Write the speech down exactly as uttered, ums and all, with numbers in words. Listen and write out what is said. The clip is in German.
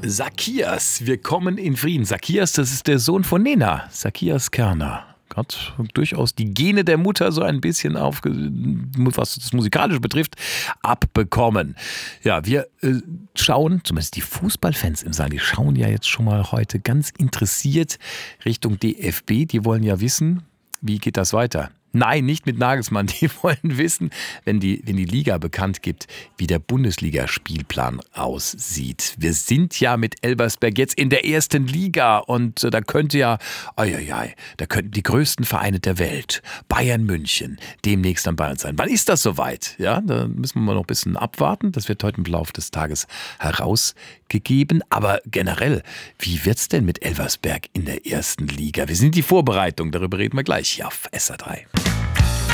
Zacchias, wir kommen in Frieden. Zacchias, das ist der Sohn von Nena, Zacchias Kerner. Hat durchaus die Gene der Mutter so ein bisschen auf, was das Musikalische betrifft, abbekommen. Ja, wir äh, schauen, zumindest die Fußballfans im Saal, die schauen ja jetzt schon mal heute ganz interessiert Richtung D F B. Die wollen ja wissen, wie geht das weiter? Nein, nicht mit Nagelsmann. Die wollen wissen, wenn die, wenn die Liga bekannt gibt, wie der Bundesligaspielplan aussieht. Wir sind ja mit Elversberg jetzt in der ersten Liga und äh, da könnte ja, oi, oi, oi, da könnten die größten Vereine der Welt, Bayern München, demnächst dann bei uns sein. Wann ist das soweit? Ja, da müssen wir noch ein bisschen abwarten. Das wird heute im Laufe des Tages herausgegeben. Aber generell, wie wird's denn mit Elversberg in der ersten Liga? Wir sind die Vorbereitung, darüber reden wir gleich hier auf S R drei.